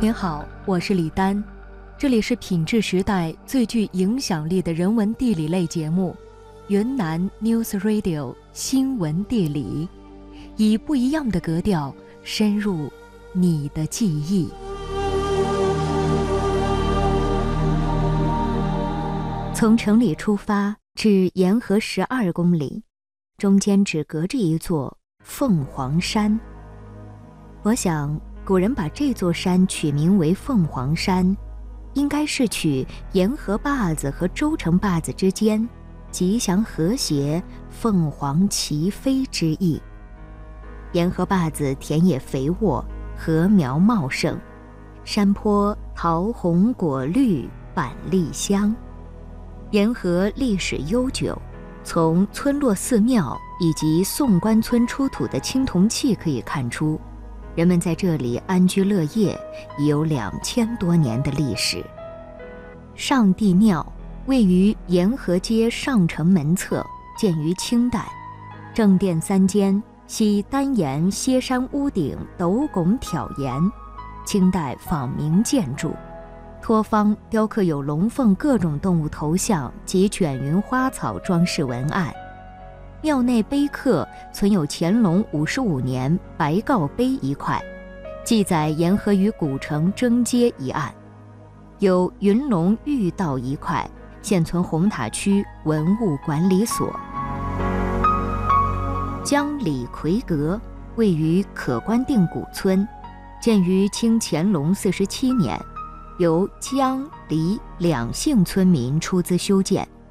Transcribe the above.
您好，我是李丹，这里是品质时代最具影响力的人文地理类节目云南 News Radio 新闻地理，以不一样的格调深入你的记忆。从城里出发至沿河12公里，中间只隔着一座凤凰山。我想古人把这座山取名为凤凰山，应该是取沿河坝子和州城坝子之间吉祥和谐、凤凰齐飞之意。沿河坝子田野肥沃，禾苗茂盛，山坡桃红果绿，板栗香。沿河历史悠久，从村落寺庙以及宋官村出土的青铜器可以看出，人们在这里安居乐业已有2000多年的历史。上帝庙位于沿河街上城门侧，建于清代，正殿3间，系单檐歇山屋顶，斗拱挑檐，清代仿明建筑。托方雕刻有龙凤各种动物头像及卷云花草装饰文案。庙内碑刻存有乾隆55年白告碑一块，记载沿河与古城征接一案；有云龙玉道一块，现存红塔区文物管理所。江里奎阁位于可观定古村，建于清乾隆47年，由江黎2姓村民出资修建，